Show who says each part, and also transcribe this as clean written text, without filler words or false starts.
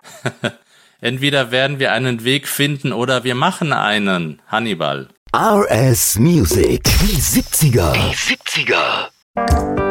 Speaker 1: Entweder werden wir einen Weg finden oder wir machen einen, Hannibal.
Speaker 2: RS Music. Die 70er.